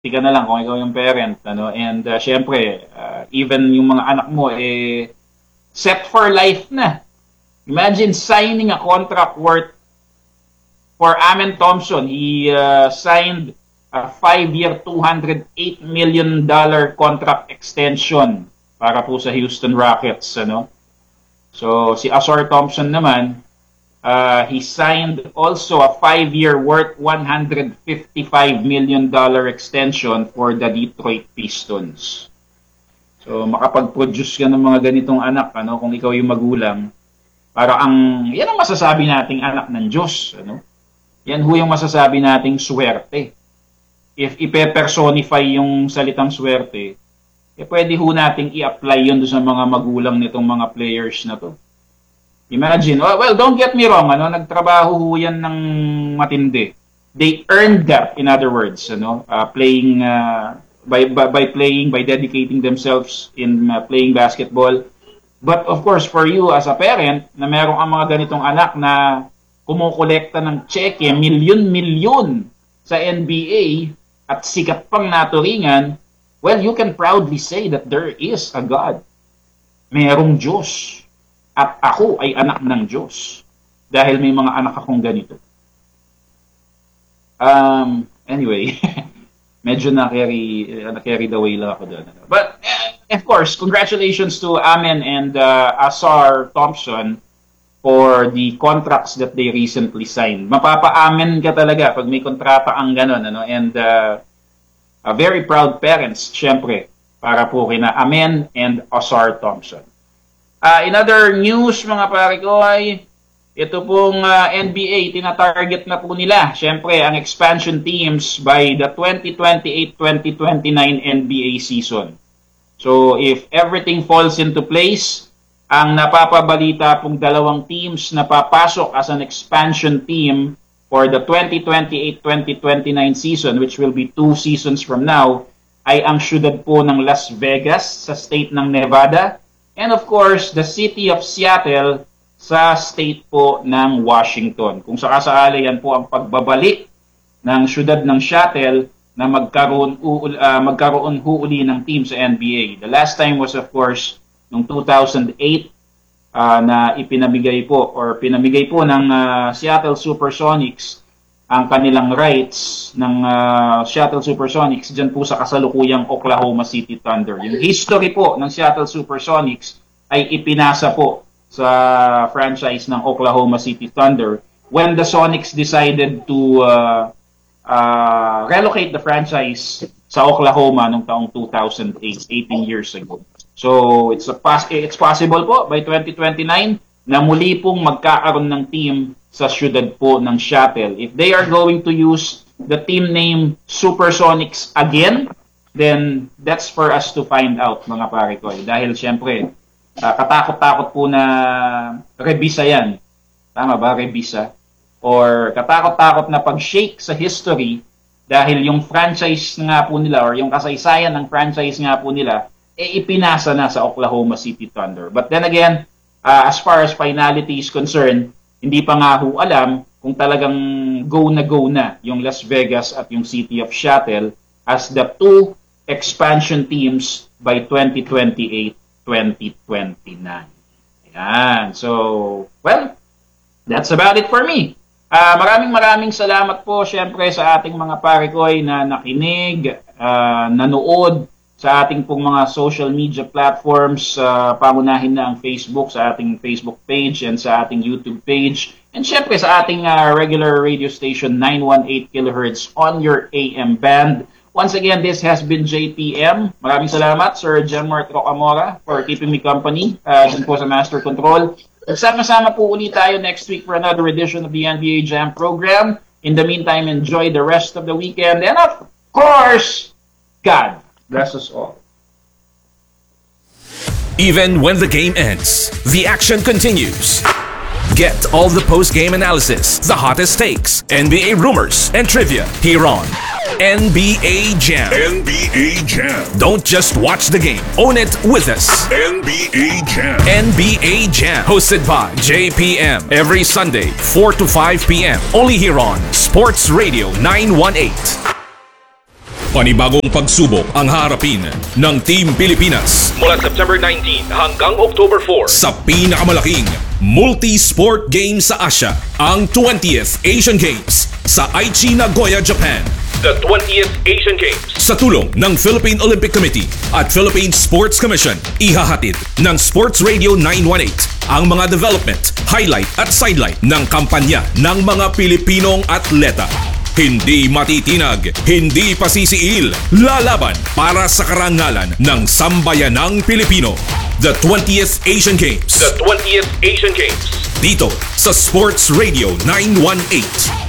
Tika na lang kung ikaw yung parent, ano, and syempre, even yung mga anak mo, set for life na. Imagine signing a contract worth for Amen Thompson. He signed a 5-year, $208 million contract extension para po sa Houston Rockets, ano. So si Ausar Thompson naman, he signed also a 5-year worth $155 million extension for the Detroit Pistons. So makapag-produce ka ng mga ganitong anak, ano, kung ikaw yung magulang, para yan ang masasabi nating anak ng Diyos, ano. Yan ho yung masasabi nating swerte. If ipe-personify yung salitang swerte, pwede ho nating i-apply yun sa mga magulang nitong mga players na to. Imagine, well, don't get me wrong, ano, nagtrabaho ho yan ng matindi. They earned that, in other words, ano, playing, by dedicating themselves in playing basketball. But of course, for you as a parent, na merong ang mga ganitong anak na kumukolekta ng cheque, milyon-milyon sa NBA at sikat pang naturingan, well, you can proudly say that there is a God. Merong Diyos. At ako ay anak ng Diyos. Dahil may mga anak akong ganito. Anyway, medyo na-carry the way lang ako doon. But, of course, congratulations to Amen and Ausar Thompson for the contracts that they recently signed. Mapapa-amen ka talaga pag may kontrata ang ganon, ano? And very proud parents, syempre, para po kina Amen and Ausar Thompson. In other news, mga pare ko, ay ito pong NBA, tinatarget na po nila, syempre, ang expansion teams by the 2028-2029 NBA season. So, if everything falls into place, ang napapabalita pong dalawang teams na papasok as an expansion team for the 2028-2029 season, which will be 2 seasons from now, ay ang syudad po ng Las Vegas sa state ng Nevada, and of course, the city of Seattle sa state po ng Washington. Kung sakasakali yan po ang pagbabalik ng syudad ng Seattle na magkaroon uli ng team sa NBA. The last time was, of course, noong 2008 na pinamigay po ng Seattle Supersonics ang kanilang rights ng Seattle Supersonics dyan po sa kasalukuyang Oklahoma City Thunder. Yung history po ng Seattle Supersonics ay ipinasa po sa franchise ng Oklahoma City Thunder when the Sonics decided to relocate the franchise sa Oklahoma noong taong 2008, 18 years ago. So, it's possible po by 2029 na muli pong magkakaroon ng team sa syudad po ng Seattle. If they are going to use the team name Supersonics again, then that's for us to find out, mga pare ko. Dahil syempre, katakot-takot po na rebisa yan. Tama ba, rebisa? Or katakot-takot na pag-shake sa history dahil yung franchise nga po nila or yung kasaysayan ng franchise nga po nila ipinasa na sa Oklahoma City Thunder. But then again, as far as finality is concerned, hindi pa nga ho alam kung talagang go na yung Las Vegas at yung City of Seattle as the 2 expansion teams by 2028-2029. Ayan. So, well, that's about it for me. Maraming salamat po syempre sa ating mga parikoy na nakinig, nanood sa ating pong mga social media platforms, pangunahin na ang Facebook, sa ating Facebook page and sa ating YouTube page. And syempre sa ating regular radio station 918 kHz on your AM band. Once again, this has been JPM. Maraming salamat, Sir Jenmark Rocamora, for keeping me company dun po sa Master Control. Sama-sama po ulit tayo next week for another edition of the NBA Jam program. In the meantime, enjoy the rest of the weekend. And of course, God bless us all. Even when the game ends, the action continues. Get all the post-game analysis, the hottest takes, NBA rumors, and trivia here on NBA Jam. NBA Jam. Don't just watch the game. Own it with us. NBA Jam. NBA Jam. Hosted by JPM. Every Sunday, 4 to 5 p.m. Only here on Sports Radio 918. Panibagong pagsubok ang harapin ng Team Pilipinas mula September 19 hanggang October 4 sa pinakamalaking multi-sport game sa Asia, ang 20th Asian Games sa Aichi, Nagoya, Japan. The 20th Asian Games sa tulong ng Philippine Olympic Committee at Philippine Sports Commission, ihahatid ng Sports Radio 918 ang mga development, highlight at sidelight ng kampanya ng mga Pilipinong atleta. Hindi matitinag, hindi pasisiil, lalaban para sa karangalan ng sambayanang Pilipino. The 20th Asian Games. The 20th Asian Games. Dito sa Sports Radio 918.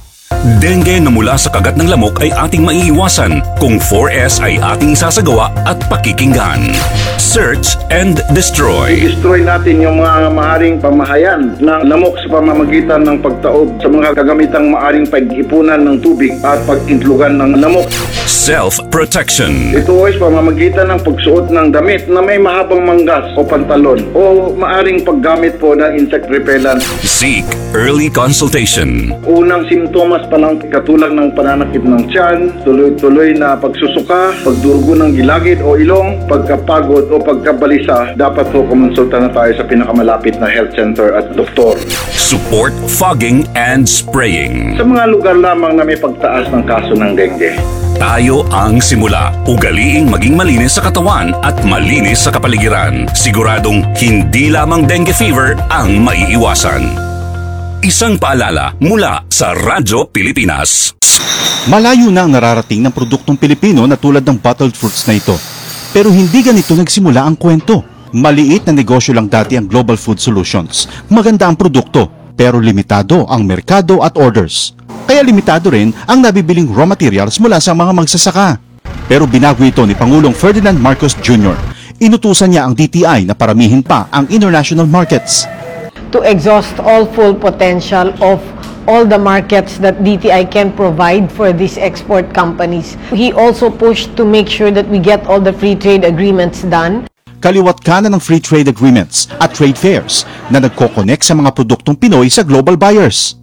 Dengue na mula sa kagat ng lamok ay ating maiiwasan kung 4S ay ating sasagawa at pakikinggan. Search and destroy. I-destroy natin yung mga maaring pamahayan ng lamok sa pamamagitan ng pagtaob sa mga kagamitang maaring pag-ipunan ng tubig at pag-intlugan ng lamok. Self-protection. Ito ay sa pamamagitan ng pagsuot ng damit na may mahabang manggas o pantalon o maaring paggamit po ng insect repellent. Seek early consultation. Unang simptomas pa lang katulad ng pananakit ng tiyan, tuloy-tuloy na pagsusuka, pagdurugo ng gilagid o ilong, pagkapagod o pagkabalisa, dapat po kumonsulta na tayo sa pinakamalapit na health center at doktor. Support fogging and spraying. Sa mga lugar lamang na may pagtaas ng kaso ng dengue. Tayo ang simula. Ugaliing maging malinis sa katawan at malinis sa kapaligiran. Siguradong hindi lamang dengue fever ang maiiwasan. Isang paalala mula sa Radyo Pilipinas. Malayo na ang nararating ng produktong Pilipino na tulad ng bottled fruits na ito. Pero hindi ganito nagsimula ang kwento. Maliit na negosyo lang dati ang Global Food Solutions. Maganda ang produkto, pero limitado ang merkado at orders. Kaya limitado rin ang nabibiling raw materials mula sa mga magsasaka. Pero binago ito ni Pangulong Ferdinand Marcos Jr. Inutusan niya ang DTI na paramihin pa ang international markets. To exhaust all full potential of all the markets that DTI can provide for these export companies. He also pushed to make sure that we get all the free trade agreements done. Kaliwat kanan ng free trade agreements at trade fairs na nagko-connect sa mga produktong Pinoy sa global buyers.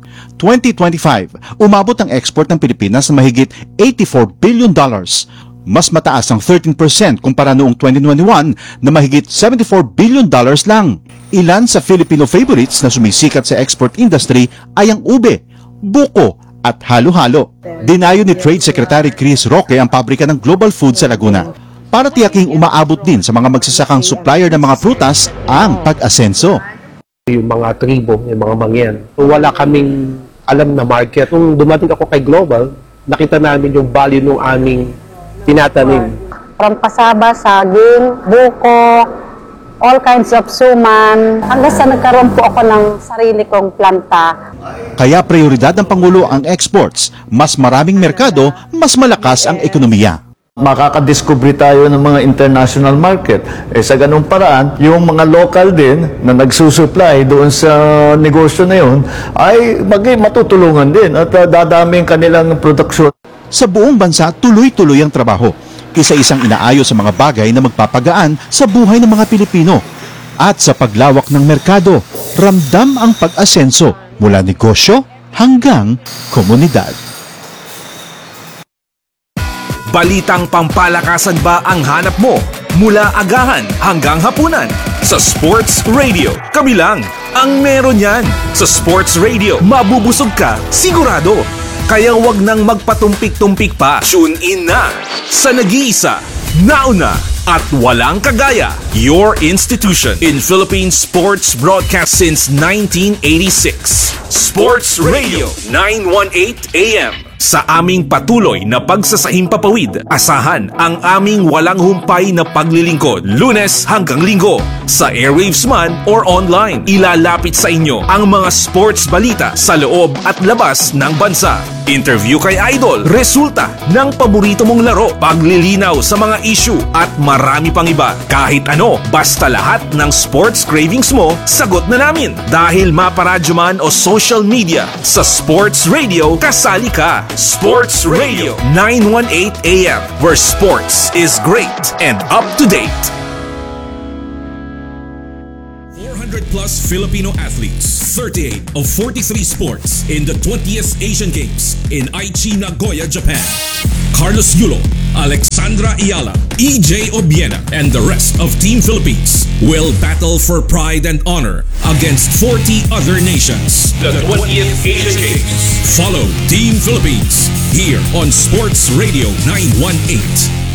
2025, umabot ang export ng Pilipinas na mahigit $84 billion. Mas mataas ang 13% kumpara noong 2021 na mahigit $74 billion lang. Ilan sa Filipino favorites na sumisikat sa export industry ay ang ube, buko at halo-halo. Dinayo ni Trade Secretary Chris Roque ang pabrika ng Global Food sa Laguna para tiyaking umaabot din sa mga magsasakang supplier ng mga prutas ang pag-asenso. Yung mga tribo, yung mga mangyan. Wala kaming alam na market. Nung dumating ako kay Global, nakita namin yung value ng aming tinatanim. From pasaba, saging, buko, all kinds of suman, hanggang sa nagkaroon po ako ng sarili kong planta. Kaya prioridad ng Pangulo ang exports. Mas maraming merkado, mas malakas ang ekonomiya. Makakadiscover tayo ng mga international market. Sa ganung paraan, yung mga local din na nagsusupply doon sa negosyo na yun ay matutulungan din at dadami ang kanilang produksyon. Sa buong bansa, tuloy-tuloy ang trabaho. Isa-isang inaayos sa mga bagay na magpapagaan sa buhay ng mga Pilipino. At sa paglawak ng merkado, ramdam ang pag-asenso mula negosyo hanggang komunidad. Balitang pampalakasan ba ang hanap mo? Mula agahan hanggang hapunan. Sa Sports Radio, kami lang ang meron yan. Sa Sports Radio, mabubusog ka, sigurado. Kaya wag nang magpatumpik-tumpik pa. Tune in na sa nag-iisa, nauna at walang kagaya. Your institution in Philippine sports broadcast since 1986. Sports Radio 918 AM. Sa aming patuloy na pagsasahimpapawid, asahan ang aming walang humpay na paglilingkod, Lunes hanggang Linggo. Sa airwaves man or online, ilalapit sa inyo ang mga sports balita sa loob at labas ng bansa. Interview kay Idol, resulta ng paborito mong laro, paglilinaw sa mga issue at marami pang iba. Kahit ano, basta lahat ng sports cravings mo, sagot na namin. Dahil maparadyo man o social media, sa Sports Radio, kasali ka. Sports Radio 918 AM, where sports is great and up to date. 100 plus Filipino athletes, 38 of 43 sports in the 20th Asian Games in Aichi, Nagoya, Japan. Carlos Yulo, Alexandra Ayala, EJ Obiena, and the rest of Team Philippines will battle for pride and honor against 40 other nations. The 20th Asian Games. Follow Team Philippines here on Sports Radio 918.